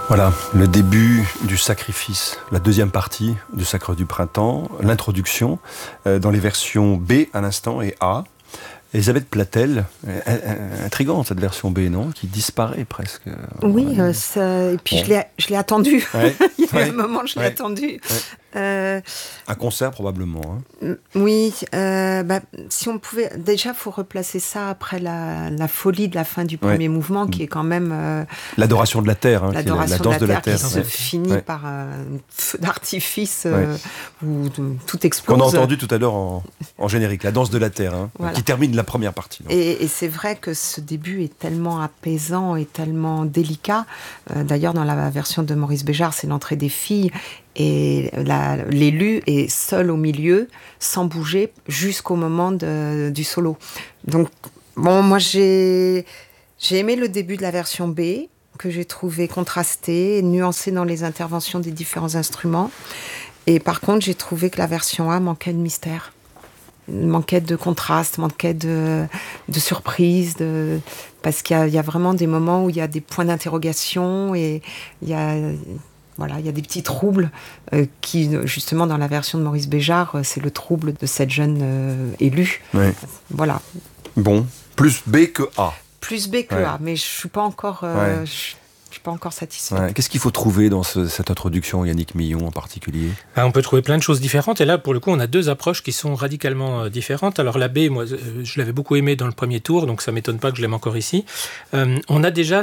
Voilà, le début du sacrifice, la deuxième partie du Sacre du Printemps, l'introduction dans les versions B à l'instant et A. Elisabeth Platel, intrigante cette version B, non? Qui disparaît presque. Oui, et puis bon. je l'ai attendu. Ouais. Il y a eu un moment, je l'ai attendu. Ouais. Un concert probablement. Hein. Oui, si on pouvait... Déjà, il faut replacer ça après la folie de la fin du premier mouvement, qui est quand même... l'adoration de la terre. Hein, l'adoration la danse de la terre qui se finit par un feu d'artifice où tout explose. Qu'on a entendu tout à l'heure en générique, la danse de la terre, hein, qui termine la première partie. Et c'est vrai que ce début est tellement apaisant et tellement délicat. D'ailleurs, dans la version de Maurice Béjart, c'est l'entrée des filles. Et l'élu est seul au milieu, sans bouger, jusqu'au moment du solo. Donc, bon, moi, j'ai aimé le début de la version B, que j'ai trouvé contrasté, nuancé dans les interventions des différents instruments. Et par contre, j'ai trouvé que la version A manquait de mystère. Manquait de contraste, manquait de surprise, parce qu'il y a vraiment des moments où il y a des points d'interrogation et il y a des petits troubles qui, justement, dans la version de Maurice Béjart, c'est le trouble de cette jeune élue. Oui. Voilà. Bon, plus B que A. Plus B que A, mais je suis pas encore... Je suis pas encore satisfaite. Ouais. Qu'est-ce qu'il faut trouver dans cette introduction, Yannick Millon en particulier? On peut trouver plein de choses différentes. Et là, pour le coup, on a deux approches qui sont radicalement différentes. Alors la B, moi, je l'avais beaucoup aimée dans le premier tour, donc ça m'étonne pas que je l'aime encore ici. On a déjà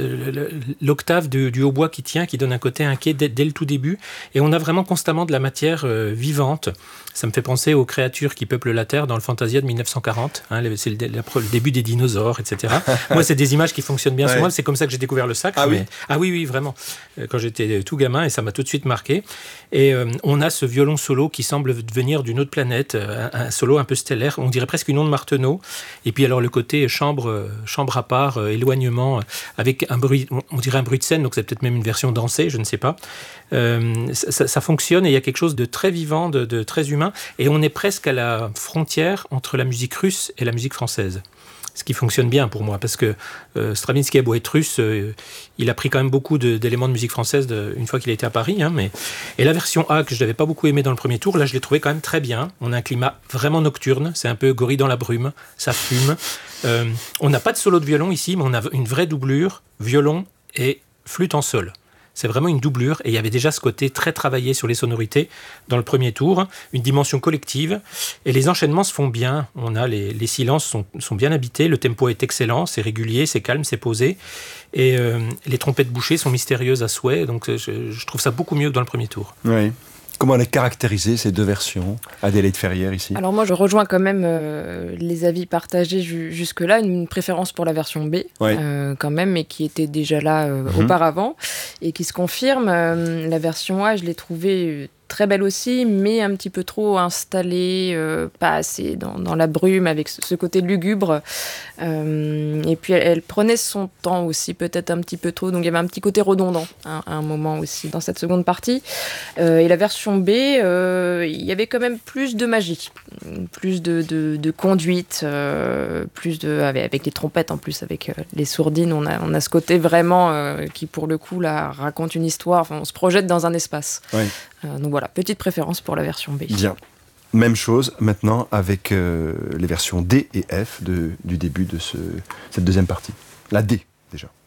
l'octave du hautbois qui tient, qui donne un côté inquiet dès le tout début. Et on a vraiment constamment de la matière vivante. Ça me fait penser aux créatures qui peuplent la Terre dans le Fantasia de 1940. Hein, c'est le début des dinosaures, etc. Moi, c'est des images qui fonctionnent bien sur moi. C'est comme ça que j'ai découvert le Sacre. Ah oui, vraiment. Quand j'étais tout gamin, et ça m'a tout de suite marqué. Et on a ce violon solo qui semble venir d'une autre planète, un solo un peu stellaire, on dirait presque une onde Martenot. Et puis alors le côté chambre à part, éloignement, avec un bruit, on dirait un bruit de scène, donc c'est peut-être même une version dansée, je ne sais pas. Ça fonctionne et il y a quelque chose de très vivant, de très humain. Et on est presque à la frontière entre la musique russe et la musique française. Ce qui fonctionne bien pour moi, parce que Stravinsky a beau être russe, il a pris quand même beaucoup d'éléments de musique française une fois qu'il a été à Paris. Hein, et la version A, que je n'avais pas beaucoup aimée dans le premier tour, là je l'ai trouvée quand même très bien. On a un climat vraiment nocturne, c'est un peu Gorille dans la brume, ça fume. On n'a pas de solo de violon ici, mais on a une vraie doublure, violon et flûte en sol. C'est vraiment une doublure, et il y avait déjà ce côté très travaillé sur les sonorités dans le premier tour, une dimension collective, et les enchaînements se font bien. On a les silences sont bien habités, le tempo est excellent, c'est régulier, c'est calme, c'est posé, et les trompettes bouchées sont mystérieuses à souhait, donc je trouve ça beaucoup mieux que dans le premier tour. Oui. Comment les caractériser, ces deux versions, Adélaïde Ferrière, ici? Alors moi, je rejoins quand même les avis partagés jusque-là, une préférence pour la version B, quand même, mais qui était déjà là auparavant, et qui se confirme. La version A, je l'ai trouvée très belle aussi, mais un petit peu trop installée, pas assez dans la brume, avec ce côté lugubre. Et puis elle prenait son temps aussi, peut-être un petit peu trop, donc il y avait un petit côté redondant à un moment aussi dans cette seconde partie. Et la version B, il y avait quand même plus de magie, plus de conduite, avec les trompettes en plus, avec les sourdines, on a ce côté vraiment qui pour le coup là raconte une histoire, on se projette dans un espace. Oui. Donc voilà, petite préférence pour la version B. Bien. Même chose maintenant avec les versions D et F du début de cette deuxième partie. La D, déjà.